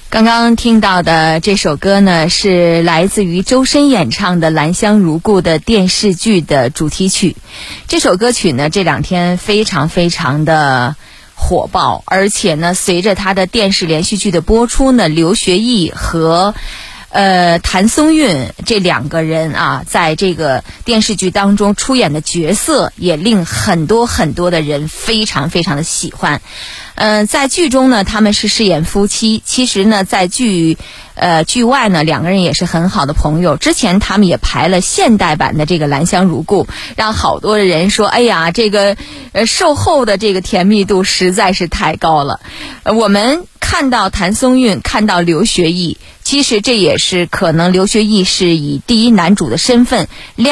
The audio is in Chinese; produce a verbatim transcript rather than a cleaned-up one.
刚刚听到的这首歌呢，是来自于周深演唱的《兰香如故》的电视剧的主题曲。这首歌曲呢，这两天非常非常的火爆，而且呢，随着它的电视连续剧的播出呢，刘学义和呃，谭松韵这两个人啊，在这个电视剧当中出演的角色，也令很多很多的人非常非常的喜欢。嗯、呃，在剧中呢，他们是饰演夫妻。其实呢，在剧呃剧外呢，两个人也是很好的朋友。之前他们也排了现代版的这个《兰香如故》，让好多的人说：“哎呀，这个呃售后的这个甜蜜度实在是太高了。”呃，我们看到谭松韵，看到刘学义。其实这也是可能刘学义是以第一男主的身份亮